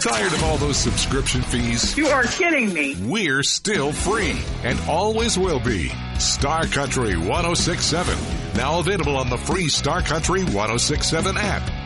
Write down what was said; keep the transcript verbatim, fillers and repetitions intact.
Tired of all those subscription fees? You are kidding me. We're still free and always will be. Star Country one oh six point seven. Now available on the free Star Country one oh six point seven app